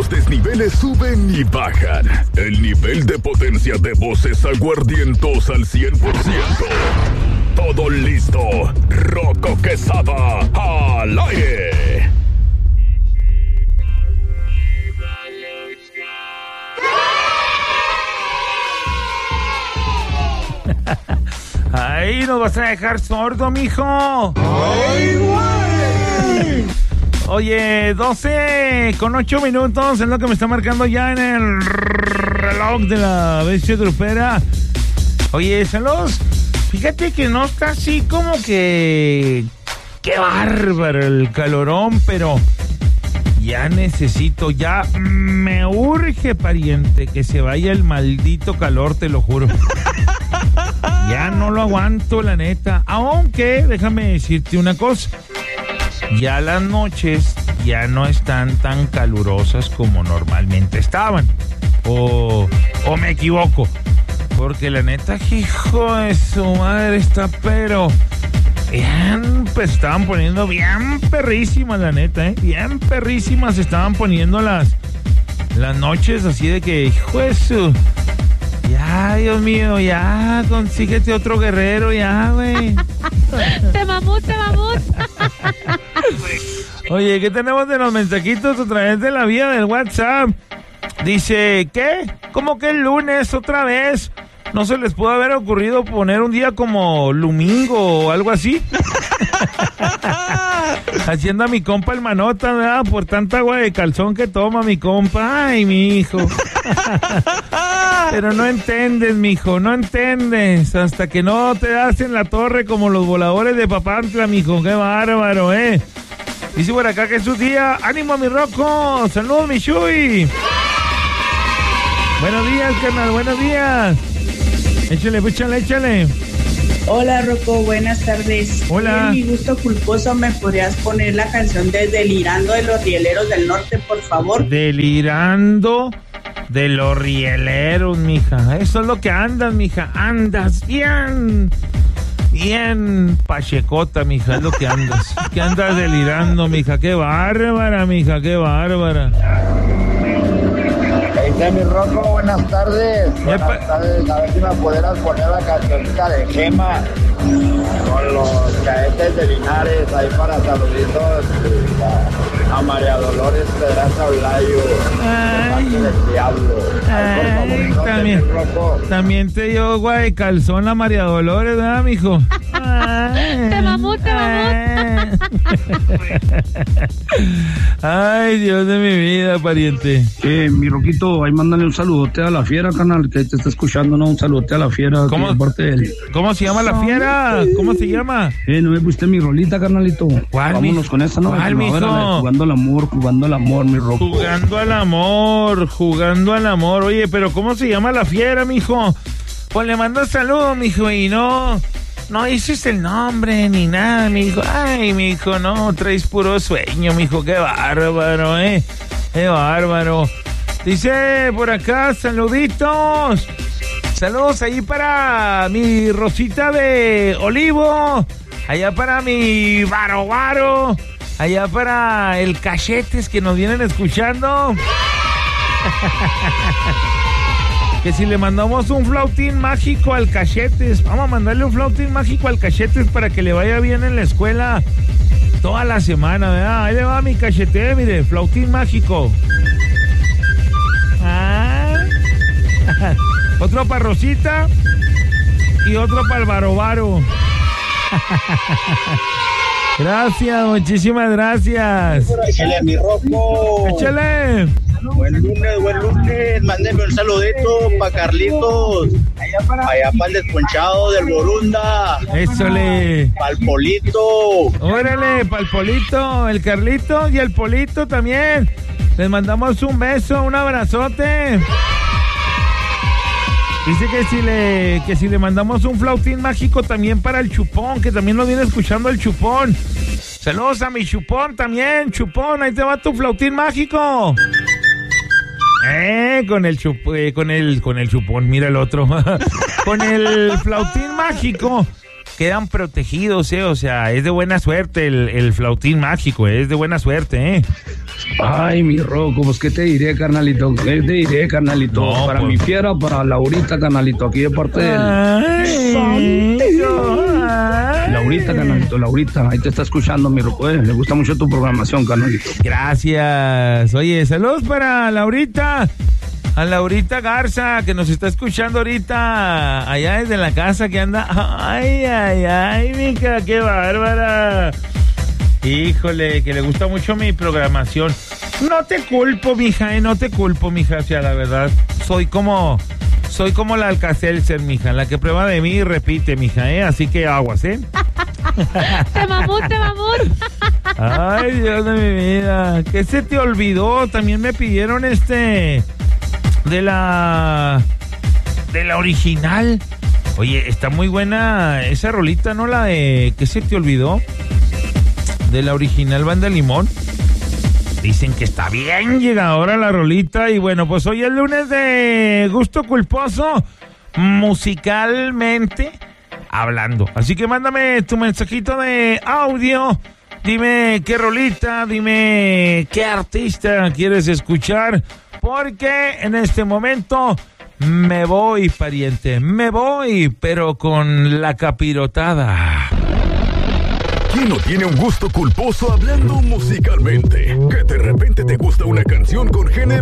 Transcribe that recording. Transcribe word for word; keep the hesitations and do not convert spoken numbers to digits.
Los desniveles suben y bajan. El nivel de potencia de voces aguardientos al cien por ciento. Todo listo. Rocco Quesada al aire. Ay, nos vas a dejar sordo, mijo. Ay, güey. Oye, doce con ocho minutos es lo que me está marcando ya en el reloj de la bestia trupera. Oye, saludos. Fíjate que no está así como que... ¡Qué bárbaro el calorón! Pero ya necesito, ya me urge, pariente, que se vaya el maldito calor, te lo juro. Ya no lo aguanto, la neta. Aunque, déjame decirte una cosa. Ya las noches ya no están tan calurosas como normalmente estaban. O, o me equivoco. Porque la neta, hijo de su madre, está pero... Bien, pues estaban poniendo bien perrísimas, la neta, ¿eh? Bien perrísimas estaban poniendo las, las noches así de que, hijo de su... Ya, Dios mío, ya, consíguete otro guerrero, ya, güey. Te mamut, te mamut. Oye, ¿qué tenemos de los mensajitos a través de la vía del WhatsApp? Dice, ¿qué? ¿Cómo que el lunes otra vez? ¿No se les pudo haber ocurrido poner un día como Lumingo o algo así? Haciendo a mi compa el manota, ¿verdad? Por tanta agua de calzón que toma mi compa. Ay, mi hijo. Pero no entiendes, mijo, no entiendes. Hasta que no te das en la torre como los voladores de Papantla, mijo. Qué bárbaro, ¿eh? Dice por acá que es su día. ¡Ánimo, mi Rocco! ¡Saludos, mi Chuy! Buenos días, carnal, buenos días. Échale, échale, échale. Hola, Rocco, buenas tardes. Hola. En mi gusto culposo, ¿me podrías poner la canción de Delirando de los Rieleros del Norte, por favor? Delirando de los rieleros, mija. Eso es lo que andas, mija. Andas bien, bien pachecota, mija. Es lo que andas. Que andas delirando, mija. Qué bárbara, mija. Qué bárbara. Ahí está mi Rocco, buenas tardes. Buenas Epa. tardes, a ver si me pudieras poner la cancionita de Gema con los cadetes de Linares, ahí para saluditos a María Dolores Pedraza Olayo, Ay. del Diablo. Ay, Ay, por favor, también, mi Rocco. también te dio agua de calzón la María Dolores, ¿verdad, mijo? Ay, Te mamut, te mamut. Ay, Dios de mi vida, pariente. Eh, mi Roquito, ahí mándale un saludote a la fiera, canal, que te está escuchando, ¿no? Un saludote a la fiera. ¿Cómo? Que parte de él. ¿Cómo se llama la fiera? ¿Cómo se llama? Eh, ¿no me pusiste mi rolita, carnalito? ¿Cuál, Vámonos mijo? con esa, ¿no? ¿Cuál, La mijo? primavera, jugando al amor, jugando al amor, mi Roco. Jugando al amor, jugando al amor. Oye, pero ¿cómo se llama la fiera, mijo? Pues le mando saludos, mijo, y no... No dices el nombre ni nada, mijo. Ay, mijo, no, traes puro sueño, mijo. Qué bárbaro, eh. Qué bárbaro. Dice por acá, saluditos. Saludos ahí para mi Rosita de Olivo. Allá para mi Varo Varo. Allá para el Cachetes que nos vienen escuchando. Que si le mandamos un flautín mágico al Cachetes, vamos a mandarle un flautín mágico al Cachetes para que le vaya bien en la escuela toda la semana, ¿verdad? Ahí le va mi Cachete, mire, flautín mágico. Ah. Otro para Rosita y otro para el Varo Varo. Gracias, muchísimas gracias. Échale a mi Rocco. Échale. Buen lunes, buen lunes. Mándeme un saludito para Carlitos. Allá para el desponchado del Borunda. Ésole. Para el Polito. Órale, pa'l Polito, el Carlito y el Polito también. Les mandamos un beso, un abrazote. Dice que si le que si le mandamos un flautín mágico también para el Chupón, que también lo viene escuchando el Chupón. Saludos a mi Chupón también, Chupón, ahí te va tu flautín mágico. Eh, con el chup, eh, con el con el Chupón, mira el otro. Con el flautín mágico quedan protegidos, eh, o sea, es de buena suerte el, el flautín mágico, eh, es de buena suerte, eh. Ay, mi Rocco, pues qué te diré, carnalito, qué te diré, carnalito. No, para pues. mi fiera, para Laurita, carnalito, aquí de parte de él. Ay, ay. Laurita, carnalito, Laurita, ahí te está escuchando, mi Rocco, eh. Le gusta mucho tu programación, carnalito. Gracias. Oye, saludos para Laurita. A Laurita Garza, que nos está escuchando ahorita allá desde la casa, que anda. Ay, ay, ay, mica, qué bárbara. Híjole, que le gusta mucho mi programación. No te culpo, mija, eh, no te culpo, mija. O sea, la verdad, soy como, soy como la Alka-Seltzer, mija, la que prueba de mí y repite, mija, eh. Así que aguas, eh. Te mamut, te mamut. Ay, Dios de mi vida. ¿Qué se te olvidó? También me pidieron este de la de la original. Oye, está muy buena esa rolita, ¿no? La de ¿qué se te olvidó? De la original Banda Limón. Dicen que está bien llegadora la rolita. Y bueno, pues hoy es lunes de gusto culposo, musicalmente hablando. Así que mándame tu mensajito de audio. Dime qué rolita, dime qué artista quieres escuchar. Porque en este momento me voy, pariente. Me voy, pero con la capirotada. ¿Quién no tiene un gusto culposo hablando musicalmente? Que de repente te gusta una canción con género